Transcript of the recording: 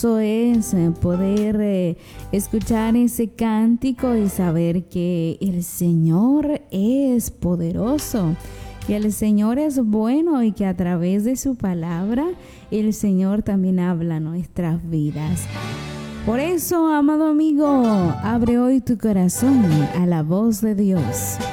Eso es poder escuchar ese cántico y saber que el Señor es poderoso, que el Señor es bueno y que a través de su palabra el Señor también habla nuestras vidas. Por eso, amado amigo, abre hoy tu corazón a la voz de Dios.